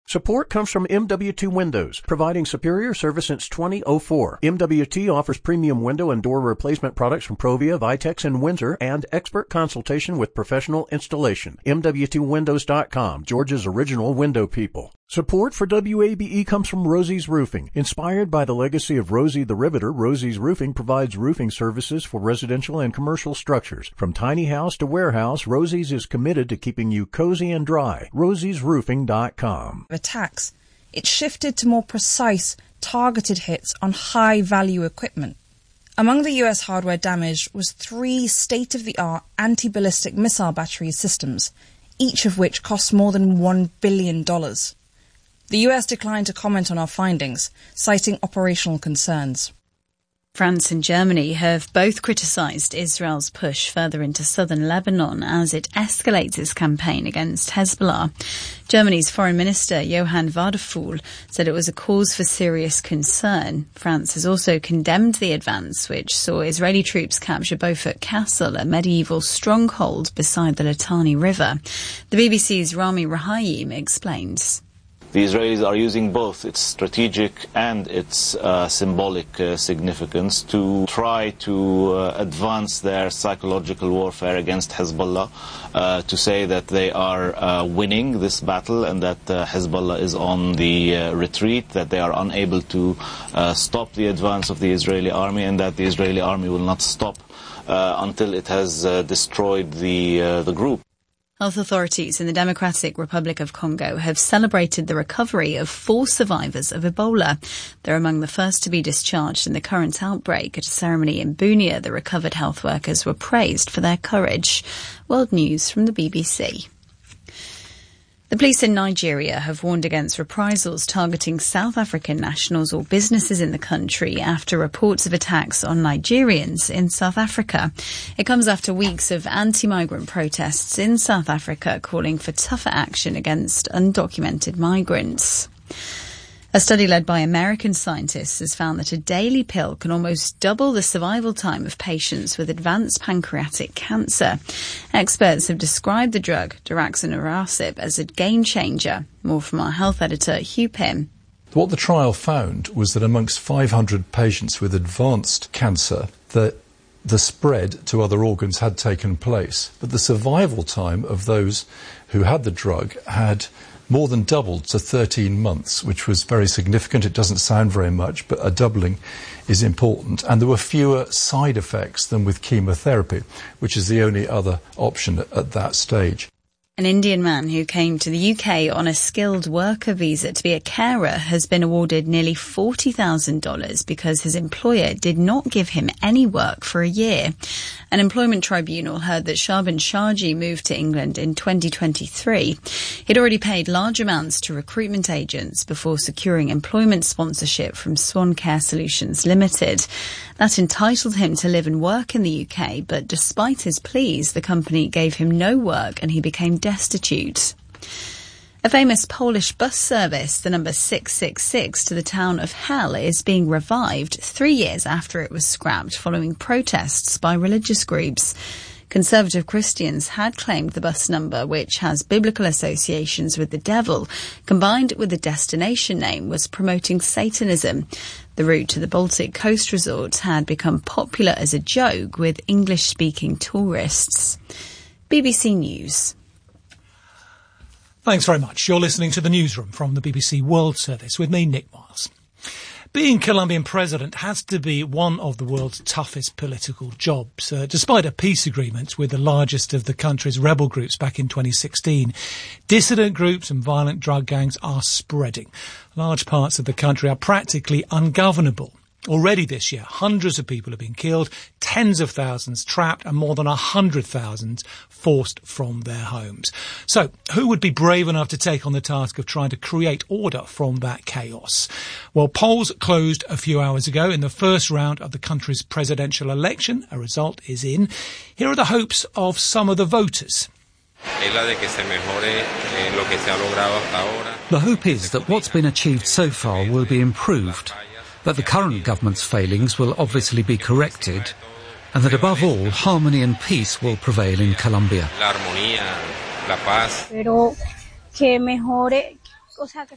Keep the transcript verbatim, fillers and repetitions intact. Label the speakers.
Speaker 1: Support comes from M W T Windows, providing superior service since two thousand four. M W T offers premium window and door replacement products from Provia, Vitex, and Windsor, and expert consultation with professional installation. M W T Windows dot com, Georgia's original window people. Support for W A B E comes from Rosie's Roofing. Inspired by the legacy of Rosie the Riveter, Rosie's Roofing provides roofing services for residential and commercial structures. From tiny house to warehouse, Rosie's is committed to keeping you cozy and dry. Rosie's Roofing dot com.
Speaker 2: Attacks, it shifted to more precise, targeted hits on high-value equipment. Among the U S hardware damaged was three state-of-the-art anti-ballistic missile battery systems, each of which cost more than one billion dollars. The U S declined to comment on our findings, citing operational concerns.
Speaker 3: France and Germany have both criticised Israel's push further into southern Lebanon as it escalates its campaign against Hezbollah. Germany's Foreign Minister Johann Wadephul said it was a cause for serious concern. France has also condemned the advance, which saw Israeli troops capture Beaufort Castle, a medieval stronghold beside the Litani River. The B B C's Rami Rahayim explains.
Speaker 4: The Israelis are using both its strategic and its uh, symbolic uh, significance to try to uh, advance their psychological warfare against Hezbollah, uh, to say that they are uh, winning this battle and that uh, Hezbollah is on the uh, retreat, that they are unable to uh, stop the advance of the Israeli army, and that the Israeli army will not stop uh, until it has uh, destroyed the, uh, the group.
Speaker 3: Health authorities in the Democratic Republic of Congo have celebrated the recovery of four survivors of Ebola. They're among the first to be discharged in the current outbreak. At a ceremony in Bunia, the recovered health workers were praised for their courage. World News from the B B C. The police in Nigeria have warned against reprisals targeting South African nationals or businesses in the country after reports of attacks on Nigerians in South Africa. It comes after weeks of anti-migrant protests in South Africa calling for tougher action against undocumented migrants. A study led by American scientists has found that a daily pill can almost double the survival time of patients with advanced pancreatic cancer. Experts have described the drug, daraxonrasib, as a game changer. More from our health editor, Hugh Pym.
Speaker 5: What the trial found was that amongst five hundred patients with advanced cancer, that the spread to other organs had taken place, but the survival time of those who had the drug had more than doubled to thirteen months, which was very significant. It doesn't sound very much, but a doubling is important. And there were fewer side effects than with chemotherapy, which is the only other option at that stage.
Speaker 3: An Indian man who came to the U K on a skilled worker visa to be a carer has been awarded nearly forty thousand dollars because his employer did not give him any work for a year. An employment tribunal heard that Shaban Shaji moved to England in twenty twenty-three. He'd already paid large amounts to recruitment agents before securing employment sponsorship from Swan Care Solutions Limited. That entitled him to live and work in the U K, but despite his pleas, the company gave him no work and he became destitute. A famous Polish bus service, the number six six six to the town of Hell, is being revived three years after it was scrapped following protests by religious groups. Conservative Christians had claimed the bus number, which has biblical associations with the devil, combined with the destination name, was promoting Satanism. The route to the Baltic Coast resort had become popular as a joke with English-speaking tourists. B B C News.
Speaker 6: Thanks very much. You're listening to the Newsroom from the B B C World Service with me, Nick Miles. Being Colombian president has to be one of the world's toughest political jobs. Uh, despite a peace agreement with the largest of the country's rebel groups back in twenty sixteen, dissident groups and violent drug gangs are spreading. Large parts of the country are practically ungovernable. Already this year, hundreds of people have been killed, tens of thousands trapped, and more than a hundred thousand forced from their homes. So, who would be brave enough to take on the task of trying to create order from that chaos? Well, polls closed a few hours ago in the first round of the country's presidential election. A result is in. Here are the hopes of some of the voters.
Speaker 7: The hope is that what's been achieved so far will be improved, that the current government's failings will obviously be corrected, and that above all, harmony and peace will prevail in Colombia.